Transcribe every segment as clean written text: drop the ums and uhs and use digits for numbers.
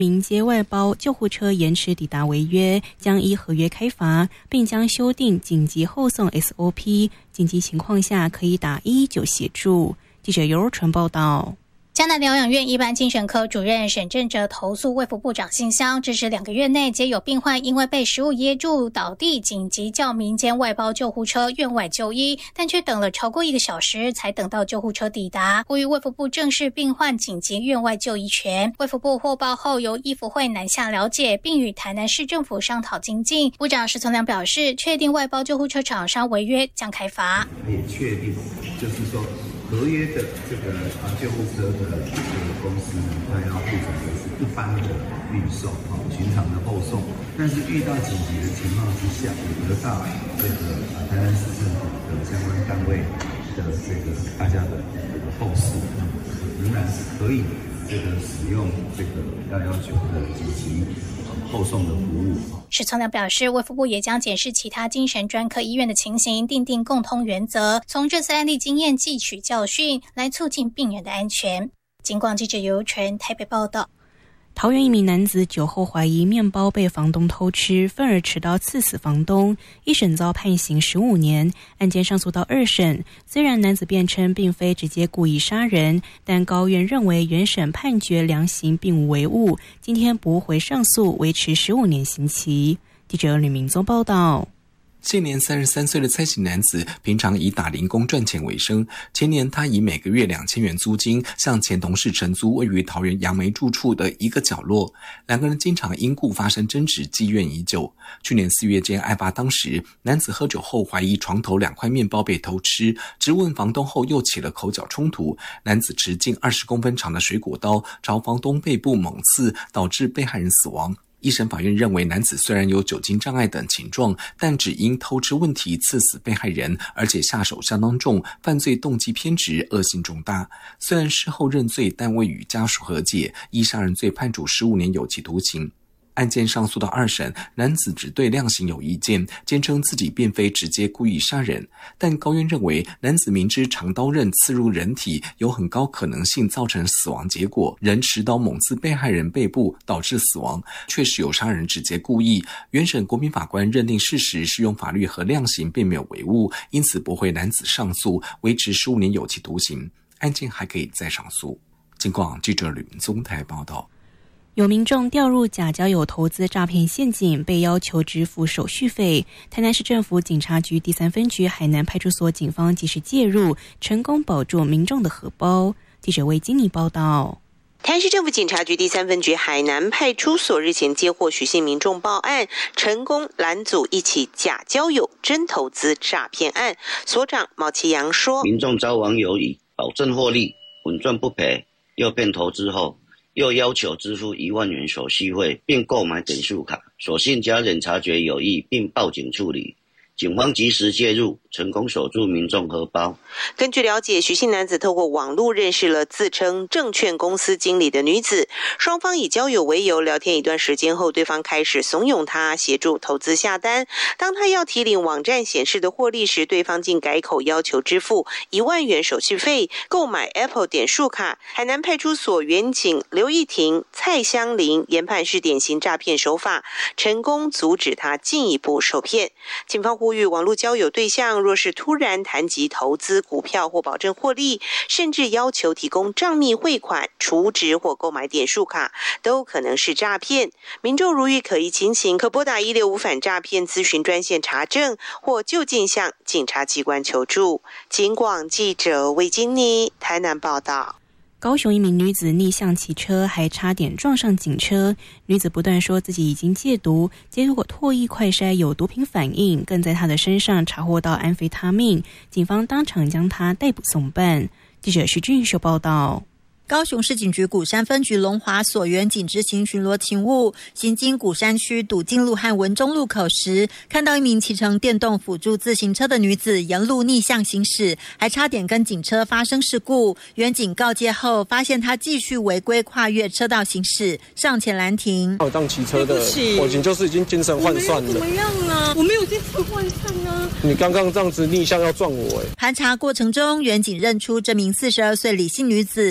民接外包救护车延迟抵达违约，将依合约开罚，并将修订紧急后送 SOP， 紧急情况下可以打119协助。记者尤若纯报道。 嘉南疗养院一般精神科主任沈正哲投诉卫福部长信箱，指使2个月内皆有病患因为被食物噎住倒地，紧急叫民间外包救护车院外就医，但却等了超过1个小时才等到救护车抵达，呼吁卫福部正视病患紧急院外就医权。卫福部获报后由医福会南下了解，并与台南市政府商讨精进。部长石从良表示，确定外包救护车厂商违约将开罚， 也确定就是说合约的这个救护车的这个公司呢，它要负责的是一般的运送，寻常的后送。但是遇到紧急的情况之下，也得到这个台南市政府的相关单位的这个大家的这个后事，仍然是可以这个使用这个要求的紧急后送的服务。 石从良表示，卫福部也将检视其他精神专科医院的情形，订定共通原则，从这次案例经验汲取教训，来促进病人的安全。警广记者尤纯台北报道。 桃园一名男子酒后怀疑面包被房东偷吃，愤而持刀刺死房东，一审遭判刑15年，案件上诉到2审。虽然男子辩称并非直接故意杀人，但高院认为原审判决量刑并无违误，今天驳回上诉，维持15年刑期。记者吕明宗报道。 现年33岁的蔡姓男子，平常以打零工赚钱为生。前年，他以每个月2000元租金向前同事承租位于桃园杨梅住处的一个角落，两个人经常因故发生争执，积怨已久。去年4月间案发当时，男子喝酒后怀疑床头2块面包被偷吃，质问房东后又起了口角冲突。男子持近20公分长的水果刀朝房东背部猛刺，导致被害人死亡。一审法院认为，男子虽然有酒精障碍等情状，但只因偷吃问题刺死被害人，而且下手相当重，犯罪动机偏执，恶性重大。虽然事后认罪，但未与家属和解，依杀人罪判处15年有期徒刑。案件上诉到2审，男子只对量刑有意见，坚称自己并非直接故意杀人，但高院认为男子明知长刀刃刺入人体有很高可能性造成死亡结果，仍持刀猛刺被害人背部导致死亡，确实有杀人直接故意。原审国民法官认定事实适用法律和量刑并没有违误，因此驳回男子上诉，维持15年有期徒刑，案件还可以再上诉。警广记者吕明宗台报道。 有民众掉入假交友投资诈骗陷阱，被要求支付手续费。台南市政府警察局第3分局海南派出所警方及时介入，成功保住民众的荷包。记者魏金妮报道。 台南市政府警察局第3分局海南派出所日前接获许姓民众报案，成功拦阻一起假交友真投资诈骗案。所长毛其阳说， 民众遭网友以保证获利、稳赚不赔、诱骗投资后，又要求支付1万元手续费，并购买点数卡，所幸家人察觉有异，并报警处理。警方及时介入，成功守住民众荷包。 根据了解，许姓男子透过网络认识了自称证券公司经理的女子，双方以交友为由聊天一段时间后，对方开始怂恿他协助投资下单。当他要提领网站显示的获利时，对方竟改口要求支付1万元手续费，购买 Apple 点数卡。海南派出所员警刘义婷、蔡香玲研判是典型诈骗手法，成功阻止他进一步受骗。警方呼吁网络交友对象若是突然谈及投资股票或保证获利，甚至要求提供账密汇款、储值或购买点数卡，都可能是诈骗。民众如遇可疑情形，可拨打165反诈骗咨询专线查证，或就近向警察机关求助。警广记者魏金妮台南报道。 高雄一名女子逆向骑车，还差点撞上警车。女子不断说自己已经戒毒，结果唾液快筛有毒品反应，更在她的身上查获到安非他命，警方当场将她逮捕送办。记者徐俊秀报道。 高雄市警局鼓山分局龙华所员警执行巡逻勤务，行经鼓山区笃进路和文中路口时，看到一名骑乘电动辅助自行车的女子沿路逆向行驶，还差点跟警车发生事故。员警告诫后，发现她继续违规跨越车道行驶，上前拦停。 当骑车的，我已经精神涣散了。 怎么样啊？我没有精神涣散啊！ 你刚刚这样子逆向要撞我。 盘查过程中，员警认出这名42岁李姓女子，几年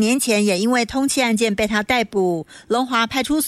年前也因为通缉案件被他逮捕。龙华派出所